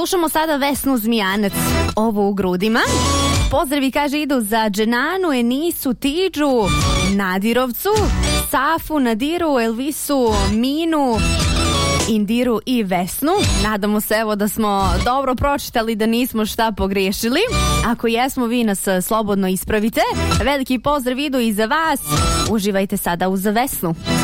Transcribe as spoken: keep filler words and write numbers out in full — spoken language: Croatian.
Slušamo sada Vesnu Zmijanac, ovo u grudima. Pozdravi, kaže, idu za Dženanu, Enisu, Tidžu, Nadirovcu, Safu, Nadiru, Elvisu, Minu, Indiru i Vesnu. Nadamo se evo da smo dobro pročitali, da nismo šta pogriješili. Ako jesmo, vi nas slobodno ispravite. Veliki pozdrav idu i za vas. Uživajte sada uz Vesnu.